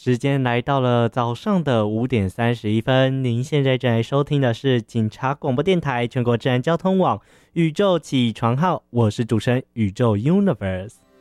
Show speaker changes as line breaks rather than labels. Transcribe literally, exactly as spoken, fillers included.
时间来到了早上的五点三十一分，您现在正在收听的是警察广播电台全国治安交通网宇宙起床号，我是主持人宇宙 Universe。